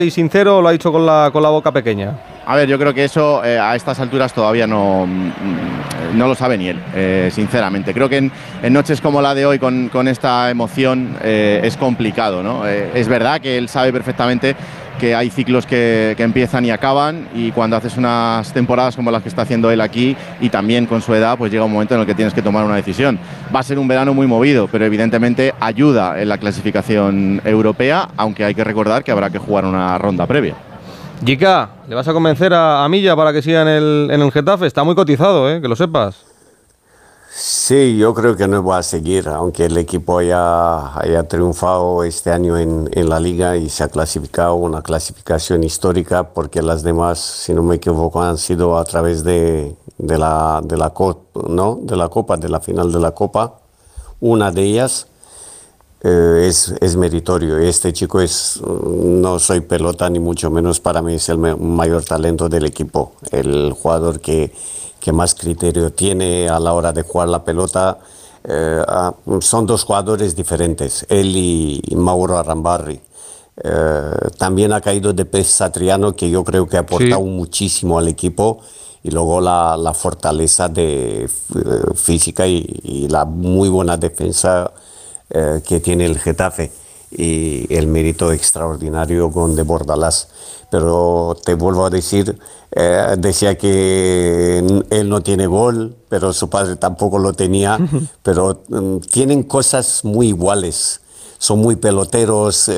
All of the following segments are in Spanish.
y sincero, lo ha dicho con la boca pequeña? A ver, yo creo que eso a estas alturas todavía no lo sabe ni él, sinceramente. Creo que en noches como la de hoy, con esta emoción, es complicado, ¿no? Es verdad que él sabe perfectamente que hay ciclos que empiezan y acaban, y cuando haces unas temporadas como las que está haciendo él aquí, y también con su edad, pues llega un momento en el que tienes que tomar una decisión. Va a ser un verano muy movido, pero evidentemente ayuda en la clasificación europea, aunque hay que recordar que habrá que jugar una ronda previa. Jica, ¿le vas a convencer a Milla para que siga en el Getafe? Está muy cotizado, que lo sepas. Sí, yo creo que no va a seguir, aunque el equipo haya triunfado este año en la Liga y se ha clasificado una clasificación histórica, porque las demás, si no me equivoco, han sido a través de la Copa, de la final de la Copa. Una de ellas es meritorio. Este chico no soy pelota ni mucho menos, para mí es el mayor talento del equipo, el jugador que más criterio tiene a la hora de jugar la pelota. Son dos jugadores diferentes, él y Mauro Arambarri. También ha caído de Pez Satriano, que yo creo que ha aportado muchísimo al equipo, y luego la fortaleza física y la muy buena defensa que tiene el Getafe, y el mérito extraordinario con de Bordalás. Pero te vuelvo a decir, decía que él no tiene gol, pero su padre tampoco lo tenía, pero tienen cosas muy iguales, son muy peloteros,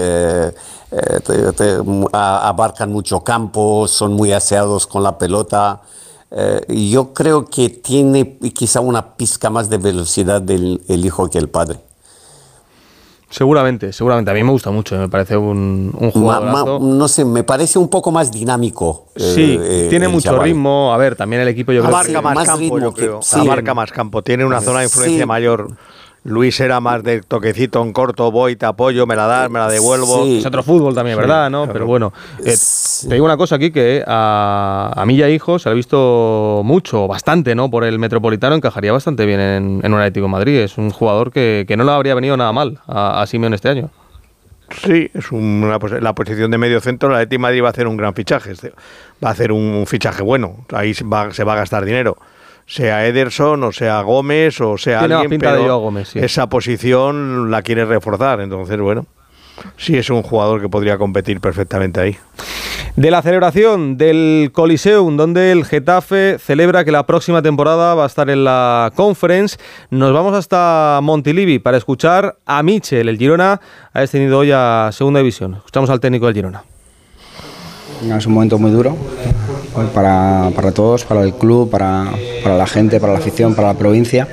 abarcan mucho campo, son muy aseados con la pelota. Yo creo que tiene quizá una pizca más de velocidad el hijo que el padre. Seguramente. A mí me gusta mucho, me parece un jugadorazo. No sé, me parece un poco más dinámico. Sí, tiene mucho chaval. Ritmo. A ver, también el equipo, yo creo que... Abarca más campo, yo creo. Abarca más campo, tiene una zona de influencia mayor. Luis era más de toquecito en corto, voy, te apoyo, me la das, me la devuelvo. Es otro fútbol también, ¿verdad? ¿No? Claro. Pero bueno, te digo una cosa aquí, que a Milla hijo se le ha visto mucho, bastante, ¿no? Por el Metropolitano encajaría bastante bien en un Atlético de Madrid. Es un jugador que no le habría venido nada mal a Simeone este año. Sí, es la posición de medio centro. El Atlético de Madrid va a hacer un gran fichaje. Va a hacer un fichaje bueno. Ahí se va a gastar dinero. Sea Ederson, o sea Gómez, o sea tiene alguien, pinta pero de Gómez, sí. Esa posición la quiere reforzar. Entonces, bueno, sí es un jugador que podría competir perfectamente ahí. De la celebración del Coliseum, donde el Getafe celebra que la próxima temporada va a estar en la Conference, nos vamos hasta Montilivi para escuchar a Michel. El Girona ha descendido hoy a Segunda División. Escuchamos al técnico del Girona. Es un momento muy duro para todos, para el club, para la gente, para la afición, para la provincia.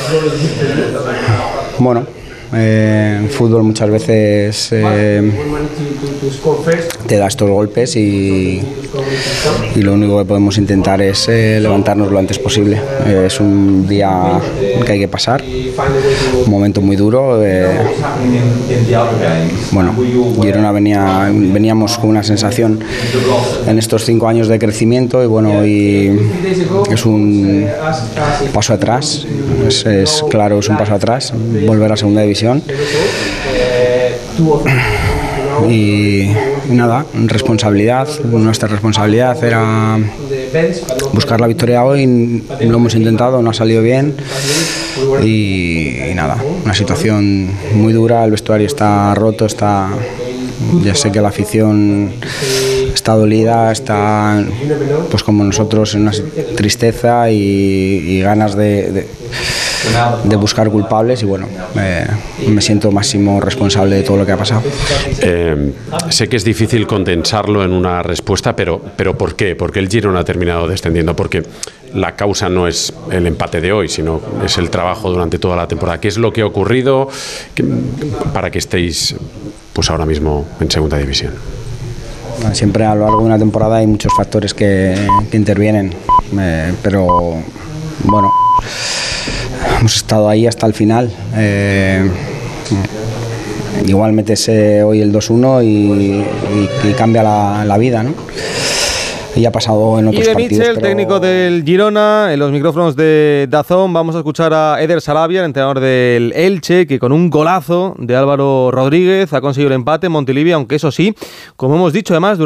Bueno, en fútbol muchas veces te da estos golpes y lo único que podemos intentar es levantarnos lo antes posible. Es un día que hay que pasar, un momento muy duro. Bueno, Girona veníamos con una sensación en estos 5 años de crecimiento, y bueno, y es un paso atrás, es claro, es un paso atrás, volver a Segunda División. Y nada, nuestra responsabilidad era buscar la victoria hoy, lo hemos intentado, no ha salido bien, y nada, una situación muy dura, el vestuario está roto, ya sé que la afición está dolida, está pues como nosotros en una tristeza y ganas de buscar culpables, y bueno, me siento máximo responsable de todo lo que ha pasado. Sé que es difícil condensarlo en una respuesta, pero ¿por qué? ¿Por qué el Girona ha terminado descendiendo? Porque la causa no es el empate de hoy, sino es el trabajo durante toda la temporada. ¿Qué es lo que ha ocurrido para que estéis pues ahora mismo en Segunda División? Siempre a lo largo de una temporada hay muchos factores que intervienen, pero bueno, hemos estado ahí hasta el final. Igual metes hoy el 2-1 y cambia la vida, ¿no? Y ha pasado en otros partidos. Michel, pero... técnico del Girona, en los micrófonos de DAZN vamos a escuchar a Eder Sarabia, el entrenador del Elche, que con un golazo de Álvaro Rodríguez ha conseguido el empate en Montilivi, aunque eso sí, como hemos dicho además,